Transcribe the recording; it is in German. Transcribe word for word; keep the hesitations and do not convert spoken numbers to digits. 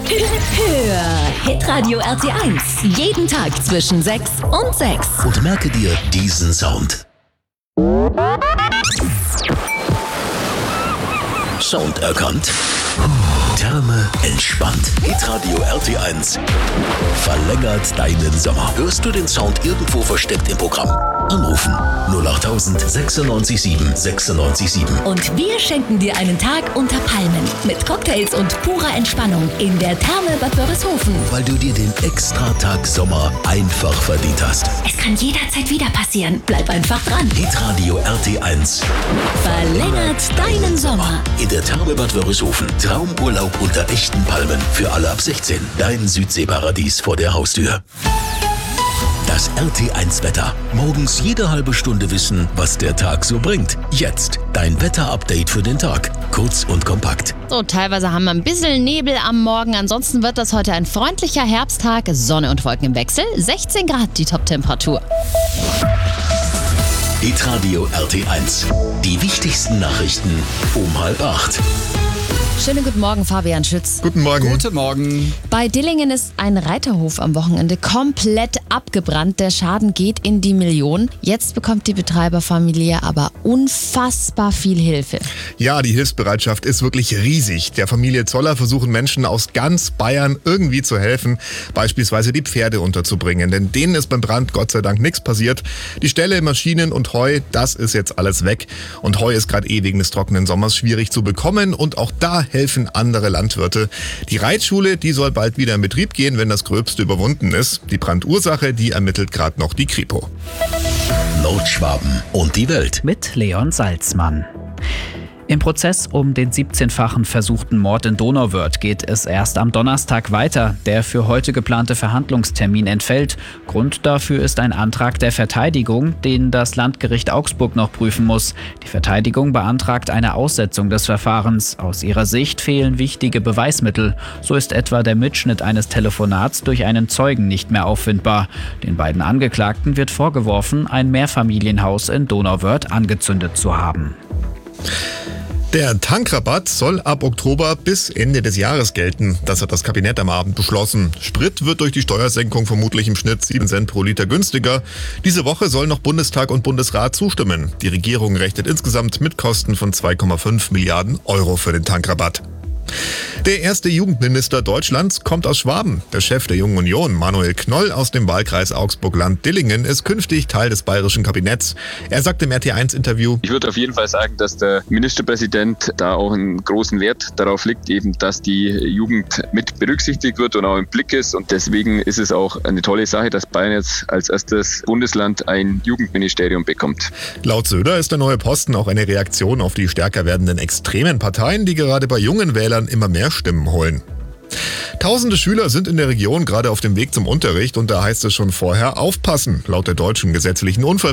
Hör Hitradio R T eins. Jeden Tag zwischen sechs und sechs. Und merke dir diesen Sound. Sound erkannt. Therme entspannt. Hitradio R T eins verlängert deinen Sommer. Hörst du den Sound irgendwo versteckt im Programm? Anrufen null acht tausend sechsundneunzig sieben sechsundneunzig sieben. Und wir schenken dir einen Tag unter Palmen mit Cocktails und purer Entspannung in der Therme Bad Wörishofen. Weil du dir den Extratag Sommer einfach verdient hast. Es kann jederzeit wieder passieren. Bleib einfach dran. Hitradio R T eins Verlängert deinen Sommer. In der Therme Bad Wörishofen. Traumurlaub unter echten Palmen. Für alle ab sechzehn. Dein Südseeparadies vor der Haustür. Das R T eins Wetter. Morgens jede halbe Stunde wissen, was der Tag so bringt. Jetzt dein Wetter-Update für den Tag. Kurz und kompakt. So, teilweise haben wir ein bisschen Nebel am Morgen. Ansonsten wird das heute ein freundlicher Herbsttag. Sonne und Wolken im Wechsel. sechzehn Grad die Top-Temperatur. Hitradio R T eins. Die wichtigsten Nachrichten um halb acht. Schönen guten Morgen, Fabian Schütz. Guten Morgen. Guten Morgen. Bei Dillingen ist ein Reiterhof am Wochenende komplett abgebrannt. Der Schaden geht in die Millionen. Jetzt bekommt die Betreiberfamilie aber unfassbar viel Hilfe. Ja, die Hilfsbereitschaft ist wirklich riesig. Der Familie Zoller versuchen Menschen aus ganz Bayern irgendwie zu helfen, beispielsweise die Pferde unterzubringen. Denn denen ist beim Brand Gott sei Dank nichts passiert. Die Ställe, Maschinen und Heu, das ist jetzt alles weg. Und Heu ist gerade eh wegen des trockenen Sommers schwierig zu bekommen. Und auch da helfen andere Landwirte. Die Reitschule, die soll bald wieder in Betrieb gehen, wenn das Gröbste überwunden ist. Die Brandursache, die ermittelt gerade noch die Kripo. Nordschwaben und die Welt. Mit Leon Salzmann. Im Prozess um den siebzehnfachen versuchten Mord in Donauwörth geht es erst am Donnerstag weiter. Der für heute geplante Verhandlungstermin entfällt. Grund dafür ist ein Antrag der Verteidigung, den das Landgericht Augsburg noch prüfen muss. Die Verteidigung beantragt eine Aussetzung des Verfahrens. Aus ihrer Sicht fehlen wichtige Beweismittel. So ist etwa der Mitschnitt eines Telefonats durch einen Zeugen nicht mehr auffindbar. Den beiden Angeklagten wird vorgeworfen, ein Mehrfamilienhaus in Donauwörth angezündet zu haben. Der Tankrabatt soll ab Oktober bis Ende des Jahres gelten. Das hat das Kabinett am Abend beschlossen. Sprit wird durch die Steuersenkung vermutlich im Schnitt sieben Cent pro Liter günstiger. Diese Woche sollen noch Bundestag und Bundesrat zustimmen. Die Regierung rechnet insgesamt mit Kosten von zwei Komma fünf Milliarden Euro für den Tankrabatt. Der erste Jugendminister Deutschlands kommt aus Schwaben. Der Chef der Jungen Union, Manuel Knoll aus dem Wahlkreis Augsburg-Land-Dillingen, ist künftig Teil des bayerischen Kabinetts. Er sagt im R T eins Interview: Ich würde auf jeden Fall sagen, dass der Ministerpräsident da auch einen großen Wert darauf legt, eben, dass die Jugend mit berücksichtigt wird und auch im Blick ist. Und deswegen ist es auch eine tolle Sache, dass Bayern jetzt als erstes Bundesland ein Jugendministerium bekommt. Laut Söder ist der neue Posten auch eine Reaktion auf die stärker werdenden extremen Parteien, die gerade bei jungen Wählern immer mehr Stimmen holen. Tausende Schüler sind in der Region gerade auf dem Weg zum Unterricht und da heißt es schon vorher aufpassen. Laut der deutschen gesetzlichen Unfall